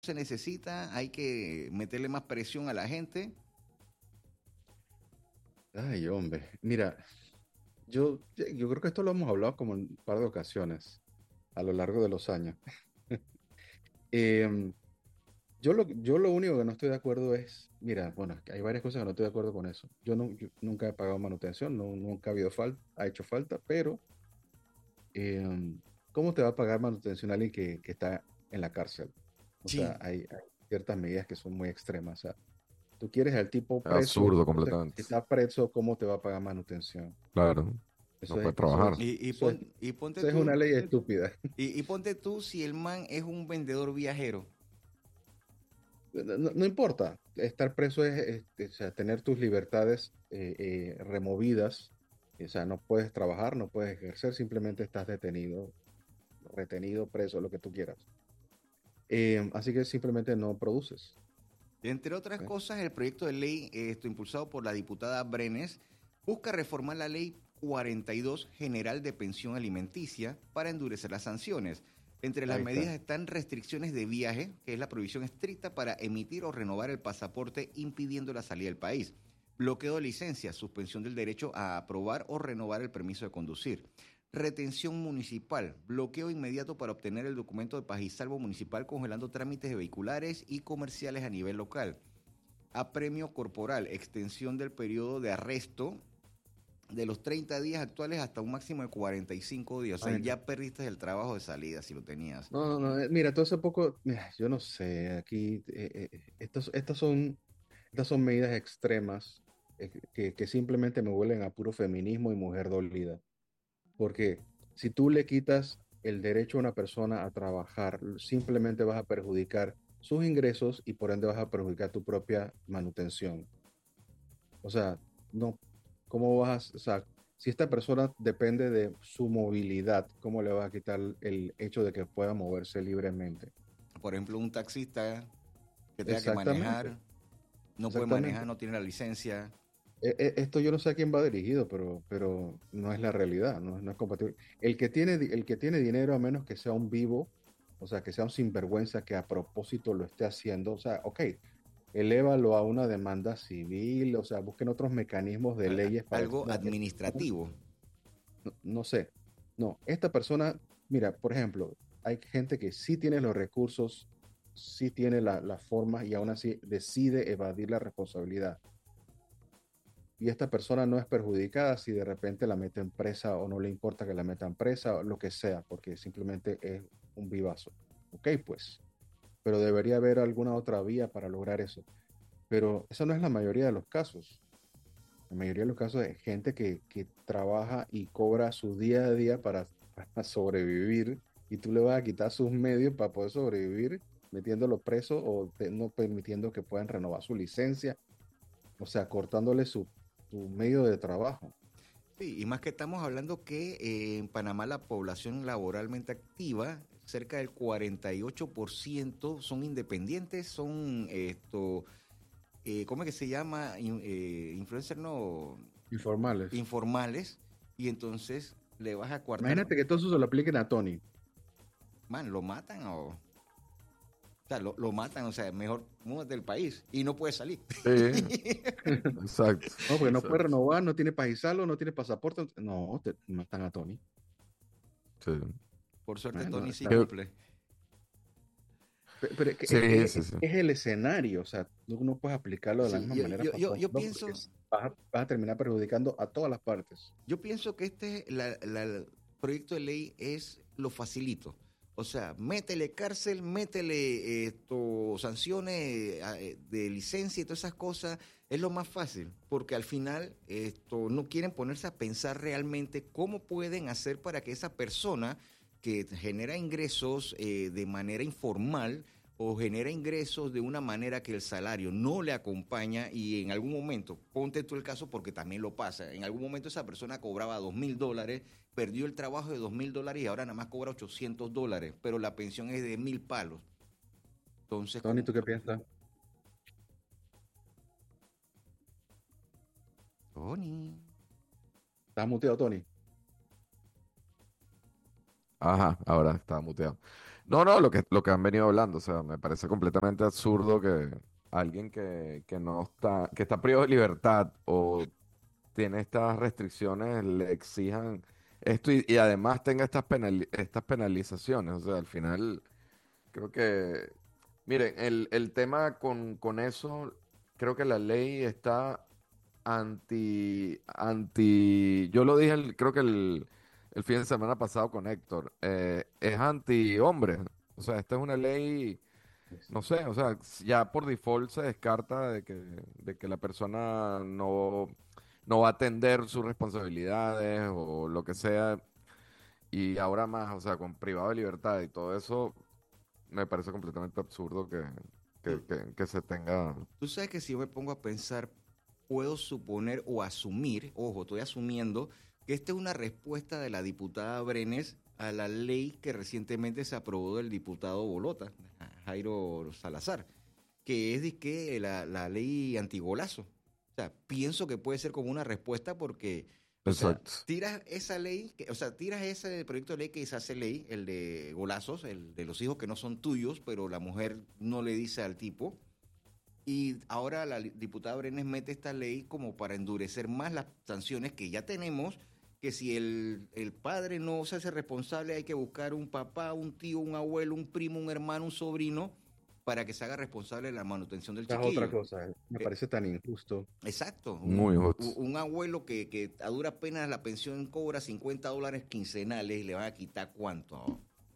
se necesita, hay que meterle más presión a la gente. Ay, hombre. Mira, yo creo que esto lo hemos hablado como en un par de ocasiones a lo largo de los años. Em, yo lo único que no estoy de acuerdo es, mira, bueno, es que hay varias cosas que no estoy de acuerdo con eso. Yo nunca he pagado manutención, nunca ha habido falta, ha hecho falta, pero ¿cómo te va a pagar manutención alguien que está en la cárcel? O sea, Sí. hay ciertas medidas que son muy extremas. O sea, tú quieres al tipo Es preso, absurdo o sea, completamente. si está preso, ¿cómo te va a pagar manutención? Claro, no Eso puede es, eso trabajar. es, eso es, Y ponte eso es una tú, ley estúpida. y ponte tú si el man es un vendedor viajero. No importa, estar preso o sea, tener tus libertades removidas, o sea, no puedes trabajar, no puedes ejercer, simplemente estás detenido, retenido, preso, lo que tú quieras. Así que simplemente no produces. Entre otras ¿Ok? cosas, el proyecto de ley, impulsado por la diputada Brenes, busca reformar la ley 42 General de Pensión Alimenticia para endurecer las sanciones. Entre las Ahí medidas está. están restricciones de viaje, que es la prohibición estricta para emitir o renovar el pasaporte impidiendo la salida del país. Bloqueo de licencias, suspensión del derecho a aprobar o renovar el permiso de conducir. Retención municipal, bloqueo inmediato para obtener el documento de paz y salvo municipal congelando trámites vehiculares y comerciales a nivel local. Apremio corporal, extensión del periodo de arresto de los 30 días actuales hasta un máximo de 45 días. O sea, Imagínate. ya perdiste el trabajo de salida si lo tenías. Mira, todo hace poco, mira, yo no sé, aquí, estas son medidas extremas que simplemente me huelen a puro feminismo y mujer dolida. Porque si tú le quitas el derecho a una persona a trabajar, simplemente vas a perjudicar sus ingresos y por ende vas a perjudicar tu propia manutención. O sea, no, ¿cómo vas o sea, si esta persona depende de su movilidad, ¿cómo le vas a quitar el hecho de que pueda moverse libremente? Por ejemplo, un taxista que tenga que Exactamente, manejar, no puede manejar, exactamente. no tiene la licencia. Esto yo no sé a quién va dirigido, pero no es la realidad, no es compatible. El que tiene dinero, a menos que sea un vivo, o sea, que sea un sinvergüenza que a propósito lo esté haciendo, o sea, ok, elévalo a una demanda civil, o sea, busquen otros mecanismos de leyes para decir, Algo no, administrativo. no sé, no, esta persona, mira, por ejemplo, hay gente que sí tiene los recursos, sí tiene la forma y aún así decide evadir la responsabilidad y esta persona no es perjudicada si de repente la meten presa o no le importa que la metan presa o lo que sea, porque simplemente es un vivazo. Ok, pues, pero debería haber alguna otra vía para lograr eso. Pero esa no es la mayoría de los casos. La mayoría de los casos es gente que trabaja y cobra su día a día para sobrevivir y tú le vas a quitar sus medios para poder sobrevivir metiéndolo preso o no permitiendo que puedan renovar su licencia, o sea, cortándole su medio de trabajo. Sí, y más que estamos hablando que en Panamá la población laboralmente activa, cerca del 48% son independientes, son ¿cómo es que se llama? Influencer no Informales. informales, y entonces le vas a coartar, Imagínate que todo eso se lo apliquen a Tony. man, lo matan o sea, lo matan, o sea, mejor múdate del país y no puede salir. Sí, exacto, No, porque no puede exacto. renovar, no tiene paisalo, no tiene pasaporte. No, matan a Tony. Sí, Por suerte Bueno, Tony sí Que- cumple. pero sí, sí, sí. es el escenario, o sea, tú no puedes aplicarlo de la Sí, misma manera para todo el yo mundo porque pienso, vas a terminar perjudicando a todas las partes. Yo pienso que el proyecto de ley es lo facilito. O sea, métele cárcel, métele sanciones de licencia y todas esas cosas. Es lo más fácil, porque al final no quieren ponerse a pensar realmente cómo pueden hacer para que esa persona que genera ingresos de manera informal o genera ingresos de una manera que el salario no le acompaña y en algún momento, ponte tú el caso porque también lo pasa, en algún momento esa persona cobraba $2,000, perdió el trabajo de $2,000 y ahora nada más cobra $800, pero la pensión es de 1,000 palos. Entonces, Tony, como, ¿tú qué piensas? Tony, ¿Estás muteado, Tony? Ajá, ahora está muteado. No, no, lo que han venido hablando, o sea, me parece completamente absurdo que alguien que no está, que está privado de libertad o tiene estas restricciones le exijan esto y además tenga estas penalizaciones. O sea, al final creo que, miren, el tema con eso, creo que la ley está yo lo dije, creo que el fin de semana pasado con Héctor, es anti-hombre. O sea, esta es una ley, no sé, o sea, ya por default se descarta de que la persona no va a atender sus responsabilidades o lo que sea. Y ahora más, o sea, con privado de libertad y todo eso, me parece completamente absurdo que, que, Tú, que, que se tenga. tú sabes que si yo me pongo a pensar, puedo suponer o asumir, ojo, estoy asumiendo, que esta es una respuesta de la diputada Brenes a la ley que recientemente se aprobó del diputado Bolota, Jairo Salazar, que es de que la ley antigolazo. O sea, pienso que puede ser como una respuesta porque, o sea, Exacto. tiras esa ley, o sea, tiras ese proyecto de ley que se hace ley, el de golazos, el de los hijos que no son tuyos, pero la mujer no le dice al tipo. Y ahora la diputada Brenes mete esta ley como para endurecer más las sanciones que ya tenemos, que si el padre no se hace responsable hay que buscar un papá, un tío, un abuelo, un primo, un hermano, un sobrino, para que se haga responsable de la manutención del Esa es otra chiquillo. cosa, me Eh, parece tan injusto. exacto, Muy justo. un abuelo que a dura pena la pensión cobra $50 quincenales y le van a quitar cuánto. O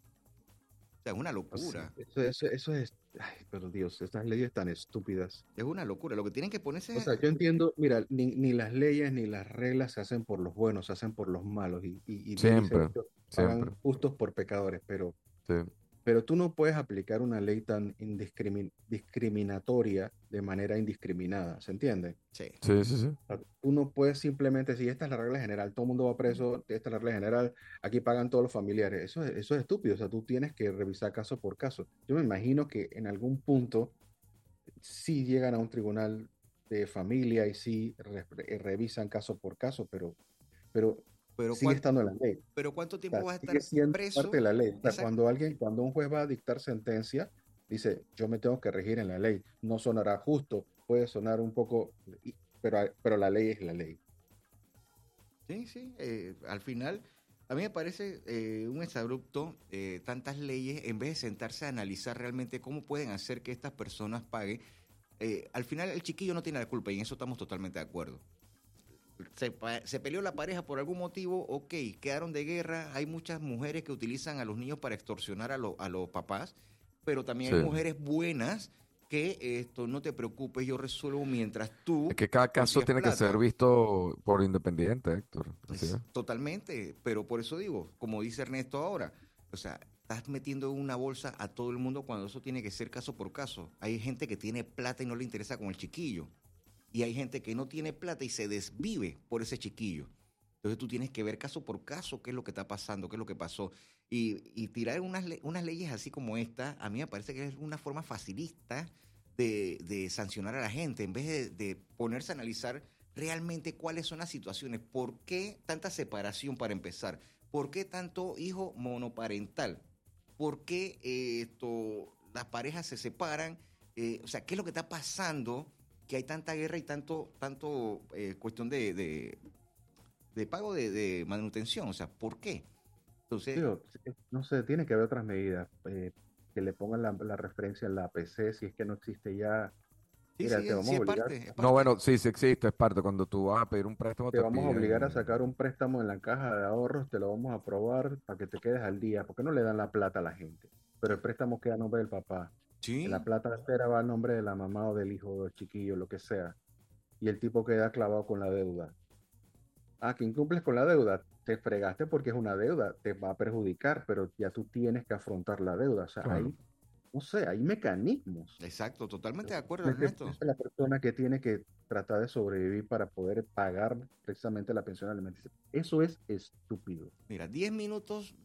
sea, es una Así, locura. eso es, ay, pero Dios, estas leyes tan estúpidas. Es una locura. Lo que tienen que ponerse O es... sea, yo entiendo, mira, ni las leyes ni las reglas se hacen por los buenos, se hacen por los malos. Y bien dice Siempre, Víctor, pagan siempre. justos por pecadores, Sí, pero tú no puedes aplicar una ley tan discriminatoria de manera indiscriminada, ¿se entiende? Sí. sí, sí, sí. O sea, tú no puedes simplemente decir, esta es la regla general, todo el mundo va preso, esta es la regla general, aquí pagan todos los familiares. Eso es estúpido, o sea, tú tienes que revisar caso por caso. Yo me imagino que en algún punto sí llegan a un tribunal de familia y sí revisan caso por caso, pero Pero, sigue estando en la ley. pero ¿cuánto O tiempo sea, vas a sigue estar siendo parte preso? de la ley. O sea, Exacto. cuando un juez va a dictar sentencia, dice, yo me tengo que regir en la ley. No sonará justo, puede sonar un poco, pero la ley es la ley. Sí, sí. Al final, a mí me parece un exabrupto tantas leyes en vez de sentarse a analizar realmente cómo pueden hacer que estas personas paguen. Al final, el chiquillo no tiene la culpa y en eso estamos totalmente de acuerdo. Se peleó la pareja por algún motivo, ok, quedaron de guerra, hay muchas mujeres que utilizan a los niños para extorsionar a los papás, pero también Sí. hay mujeres buenas que esto no te preocupes, yo resuelvo mientras Es tú que cada caso consigues tiene que ser plata. visto por independiente, Héctor. Así es. Es totalmente, pero por eso digo, como dice Ernesto ahora, o sea, estás metiendo en una bolsa a todo el mundo cuando eso tiene que ser caso por caso. Hay gente que tiene plata y no le interesa con el chiquillo. Y hay gente que no tiene plata y se desvive por ese chiquillo. Entonces tú tienes que ver caso por caso qué es lo que está pasando, qué es lo que pasó. Y tirar unas leyes así como esta, a mí me parece que es una forma facilista de sancionar a la gente, en vez de ponerse a analizar realmente cuáles son las situaciones, por qué tanta separación para empezar, por qué tanto hijo monoparental, por qué las parejas se separan, o sea, qué es lo que está pasando, que hay tanta guerra y tanto cuestión de pago de manutención, o sea, ¿por qué? Entonces, Digo, no sé, tiene que haber otras medidas, que le pongan la referencia en la PC, si es que no existe ya. sí, Mira, sí, sí, es parte, es No, parte. bueno, sí, sí existe, es parte. Cuando tú vas a pedir un préstamo, te te vamos a obligar a piden. sacar un préstamo en la caja de ahorros, te lo vamos a aprobar para que te quedes al día, porque no le dan la plata a la gente, pero el préstamo queda a nombre del papá, la Sí, plata espera va a nombre de la mamá o del hijo o del chiquillo, lo que sea, y el tipo queda clavado con la deuda. Ah, que incumples con la deuda, te fregaste porque es una deuda, te va a perjudicar, pero ya tú tienes que afrontar la deuda, o sea, Claro. no sé, hay mecanismos. exacto, totalmente de acuerdo, Es que Ernesto. es la persona que tiene que tratar de sobrevivir para poder pagar precisamente la pensión alimenticia. Eso es estúpido. Mira, 10 minutos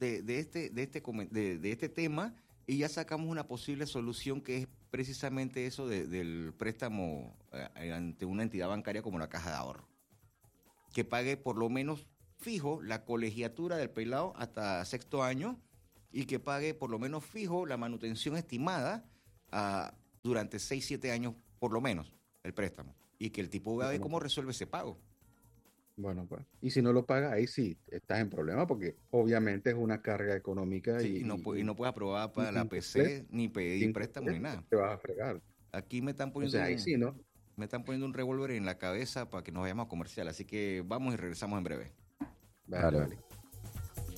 de este tema y ya sacamos una posible solución que es precisamente eso del préstamo ante una entidad bancaria como la Caja de Ahorro. Que pague por lo menos fijo la colegiatura del pelado hasta sexto año y que pague por lo menos fijo la manutención estimada durante 6, 7 años por lo menos el préstamo. Y que el tipo vea Bueno, cómo resuelve ese pago. bueno, pues. Y si no lo paga, ahí sí estás en problema porque obviamente es una carga económica Sí, y no puedes aprobar para la incompleto, PC, ni pedir préstamo, ni nada. te vas a fregar. Aquí me están O poniendo sea, ahí sí, ¿no? un revólver en la cabeza para que nos vayamos a comercial. Así que vamos y regresamos en breve. Vale, Dale, vale.